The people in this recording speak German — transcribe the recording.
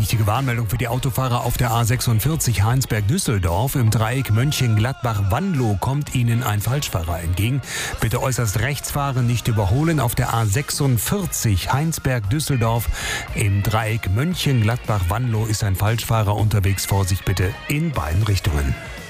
Wichtige Warnmeldung für die Autofahrer auf der A46 Heinsberg-Düsseldorf. Im Dreieck Mönchengladbach-Wanlo kommt Ihnen ein Falschfahrer entgegen. Bitte äußerst rechts fahren, nicht überholen. Auf der A46 Heinsberg-Düsseldorf im Dreieck Mönchengladbach-Wanlo ist ein Falschfahrer unterwegs. Vorsicht bitte in beiden Richtungen.